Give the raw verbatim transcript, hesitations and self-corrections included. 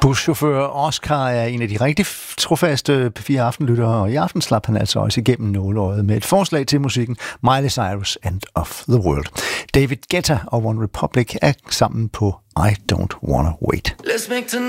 Buschauffør Oscar er en af de rigtig trofaste P fire Aftenlyttere, og i aften slap han altså også igennem nåleøjet med et forslag til musikken Miley Cyrus, End of the World. David Guetta og One Republic er sammen på I Don't Wanna Wait.